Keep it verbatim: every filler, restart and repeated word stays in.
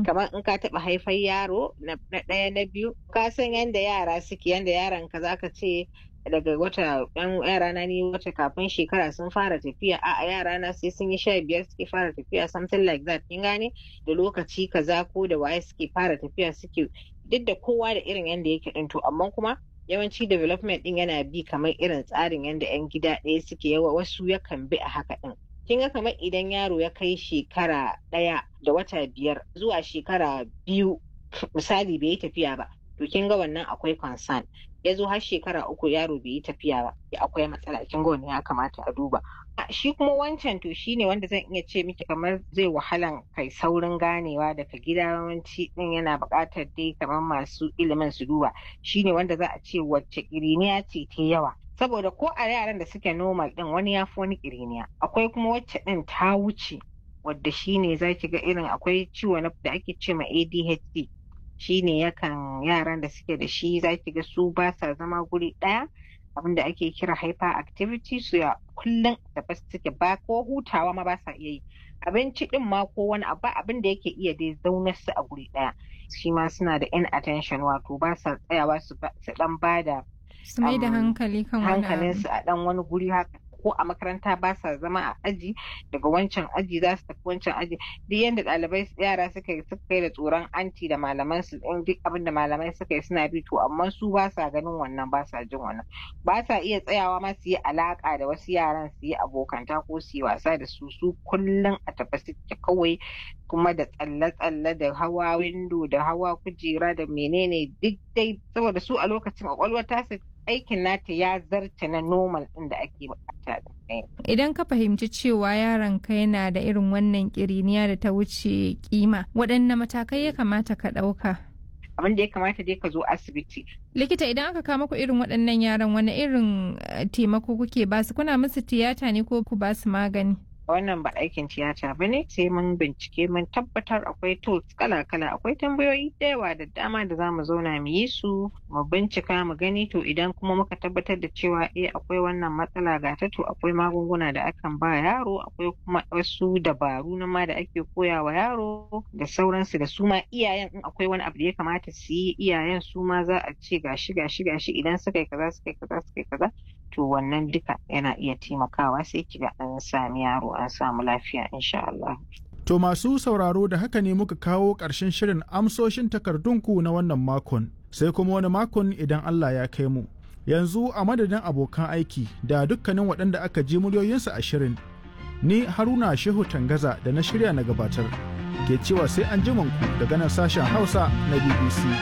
kamar in ka taɓa haifar yaro na ɗaya na biyu ka san yanda yara suke yanda yaran ka zaka ce daga wata ɗan yara na ni wata kafin shekara sun fara tafiya a yara na sai sun yi sha biyar suke fara tafiya something like that kin gane da lokaci kaza ko da waye suke fara tafiya suke duk da kowa da irin yanda yake din to amma kuma yawanci development din yana bi kamar irin tsarin yanda yan gida ɗaya suke yawa wasu yakan bi a haka din kin ga kamar idan yaro ya kai shekara ɗaya da wata biyar zuwa shekara biyu misali bai yi tafiya ba to kin ga wannan akwai concern ya zo har shekara uku yaro bai yi tafiya ba akwai matsala kin ga wannan ya kamata a duba shi kuma wancan to shine wanda zan iya ce miki kamar zai wahalan kai saurin ganewa daga gida yawanci din yana buƙatar dai kamar masu ilimin su duba shine wanda za a ce wacce ƙiriniya ce ta yawa saboda ko a yaran da suke normal din wani ya fi wani ƙiriniya akwai kuma wacce din ta wuce wadda shine zaki ga irin akwai ciwo da ake ce ma A D H D shine yakan yaran da suke da shi zaki ga su ba sa zama guri ɗaya abinda ake kira hyperactivity su ya kullum da ba suke ba ko hutawa ma ba sa iya yi abinci din ma ko wani abu abin da yake iya dai zaunar su a guri ɗaya shi ma suna da inattention wato ba sa tsayawa su dan bada su mai da hankali kan wani hankalinsu a dan wani guri haka ko a makaranta ba sa zama a aji daga wancan aji za su tafi wancan aji duk yadda ɗalibai yara suka yi suka yi da tsoron anti da malaman su in duk abin da malamai suka yi suna bi to amma su ba sa ganin wannan ba sa jin wannan ba sa iya tsayawa ma su yi alaka da wasu yaran su yi abokanta ko su yi wasa da su su kullum a tafi suke kawai kuma da tsalle-tsalle da hawa windo da hawa kujera da menene duk dai saboda su a lokacin kwakwalwar tasu aikin nata ya zarta na normal ɗin da ake bukata. Idan ka fahimci cewa yaron ka yana da irin wannan kiriniya da ta wuce kima, waɗanne matakai ya kamata ka ɗauka? Abin da ya kamata dai ka zo asibiti. Likita idan aka kama ku irin waɗannan yaran wani irin taimako kuke basu kuna musu tiyata ne ko ku basu magani? Wannan ba aikin tiyata ba ne sai mun bincike mun tabbatar akwai tools kala-kala akwai tambayoyi da yawa da dama da zamu zauna mu yi su mu bincika mu gani to idan kuma muka tabbatar da cewa eh akwai wannan matsala ga ta to akwai magunguna da akan ba yaro akwai kuma wasu dabaru na ma da ake koya wa yaro da sauransu da su ma iyayen in akwai wani abu da ya kamata su yi iyayen su ma za a ce gashi gashi gashi idan suka yi kaza suka yi kaza suka yi kaza to wannan duka yana iya taimakawa sai kiga an sami yaro an samu lafiya insha Allah. To masu sauraro da haka ne muka kawo ƙarshen shirin amsoshin takardunku na wannan makon sai kuma wani makon idan Allah ya kai mu. Yanzu a madadin abokan aiki da dukkanin waɗanda aka ji muryoyinsu a shirin ni Haruna Shehu Tangaza da na shirya na gabatar ke cewa sai an ji ku daga nan sashen Hausa na B B C.